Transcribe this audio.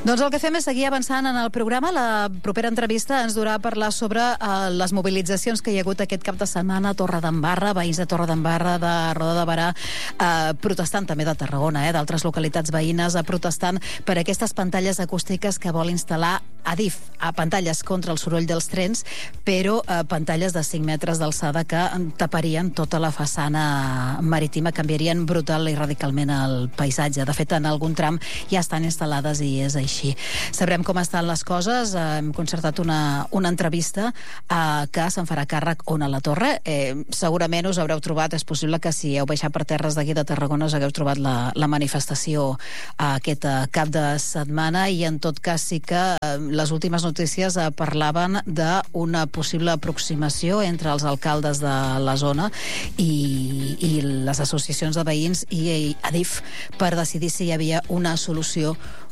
Doncs el que fem és seguir avançant en el programa. La propera entrevista ens durà a parlar sobre les mobilitzacions que hi ha hagut aquest cap de setmana a Torredembarra, veïns de Torredembarra, de Roda de Berà, protestant també de Tarragona, d'altres localitats veïnes, protestant per aquestes pantalles acústiques que vol instal·lar Adif, pantalles contra el soroll dels trens, però pantalles de 5 metres d'alçada que taparien tota la façana marítima, canviarien brutal i radicalment el paisatge. De fet, en algun tram ja estan instal·lades i és així. Sabrem com estan les coses. Hem concertat una entrevista que se'n farà càrrec on a la Torre. Segurament us haureu trobat, és possible que si heu baixat per terres d'aquí de Tarragona us hagueu trobat la manifestació aquest cap de setmana, i en tot cas sí que les últimes notícies parlaven d'una possible aproximació entre els alcaldes de la zona i les associacions de veïns i Adif per decidir si hi havia una solució